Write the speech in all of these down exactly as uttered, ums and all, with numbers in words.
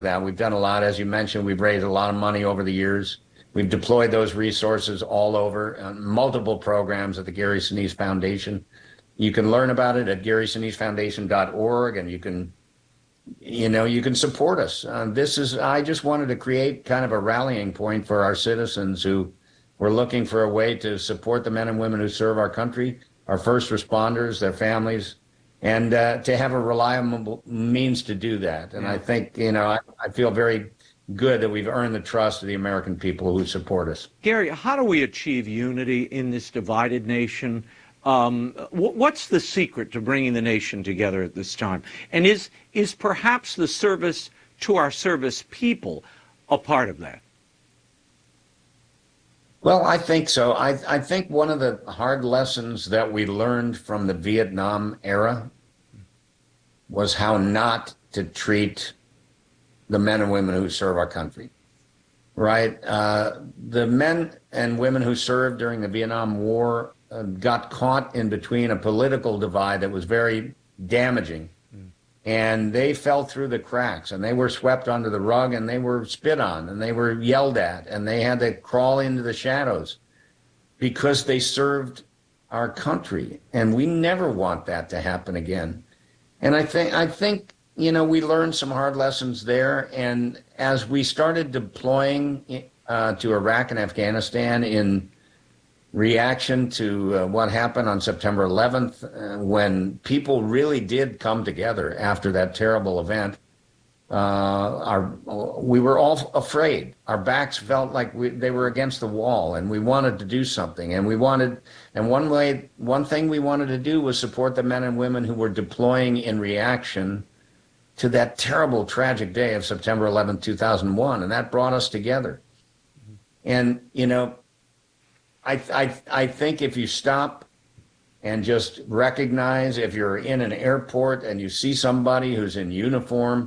that. We've done a lot. As you mentioned, we've raised a lot of money over the years. We've deployed those resources all over, uh, multiple programs at the Gary Sinise Foundation. You can learn about it at gary sinise foundation dot org, and you can, you know, you can support us. Uh, this is, I just wanted to create kind of a rallying point for our citizens who were looking for a way to support the men and women who serve our country, our first responders, their families, and uh, to have a reliable means to do that. And yeah. I think, you know, I, I feel very good that we've earned the trust of the American people who support us. Gary, how do we achieve unity in this divided nation? Um, what's the secret to bringing the nation together at this time? And is is perhaps the service to our service people a part of that? Well, I think so. I, I think one of the hard lessons that we learned from the Vietnam era was how not to treat the men and women who serve our country, right? Uh, the men and women who served during the Vietnam War uh, got caught in between a political divide that was very damaging. Mm. And they fell through the cracks, and they were swept under the rug, and they were spit on, and they were yelled at, and they had to crawl into the shadows because they served our country. And we never want that to happen again. And I think, I think, you know, we learned some hard lessons there. And as we started deploying uh, to Iraq and Afghanistan in reaction to uh, what happened on September eleventh, uh, when people really did come together after that terrible event, uh, our, we were all afraid. Our backs felt like we, they were against the wall, and we wanted to do something. And we wanted, and one way, one thing we wanted to do was support the men and women who were deploying in reaction to that terrible, tragic day of September eleventh, two thousand one, and that brought us together. And, you know, I, I, I think if you stop and just recognize, if you're in an airport and you see somebody who's in uniform,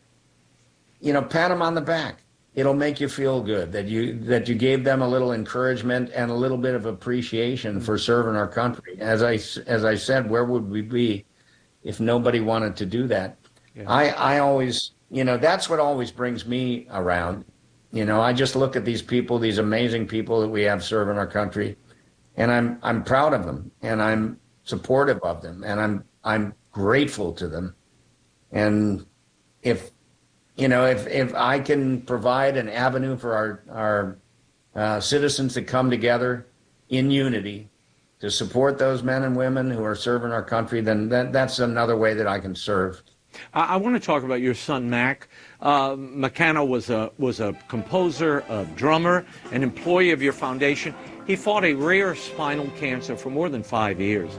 you know, pat them on the back. It'll make you feel good that you that you gave them a little encouragement and a little bit of appreciation for serving our country. As I, as I said, where would we be if nobody wanted to do that? Yeah. I, I always, you know, that's what always brings me around. You know, I just look at these people, these amazing people that we have serving our country, and I'm I'm proud of them, and I'm supportive of them, and I'm I'm grateful to them. And if, you know, if if I can provide an avenue for our our uh, citizens to come together in unity to support those men and women who are serving our country, then that, that's another way that I can serve. I, I want to talk about your son, Mac. Uh, McCanno was a, was a composer, a drummer, an employee of your foundation. He fought a rare spinal cancer for more than five years.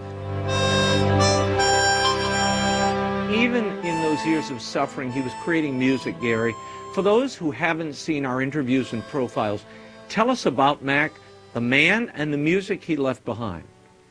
Even in those years of suffering, he was creating music, Gary. For those who haven't seen our interviews and profiles, tell us about Mac, the man, and the music he left behind.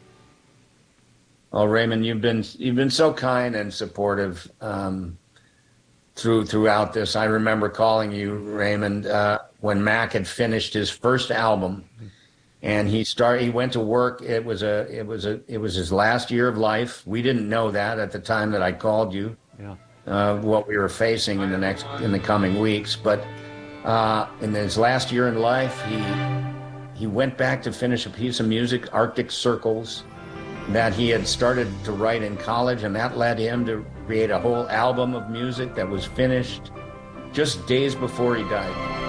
Oh, Raymond, you've been you've been so kind and supportive um, through throughout this. I remember calling you, Raymond, uh, when Mac had finished his first album, and he started. He went to work. It was a it was a it was his last year of life. We didn't know that at the time that I called you. Yeah. Uh, what we were facing in the next in the coming weeks, but uh, in his last year in life, he he went back to finish a piece of music, Arctic Circles, that he had started to write in college, and that led him to create a whole album of music that was finished just days before he died.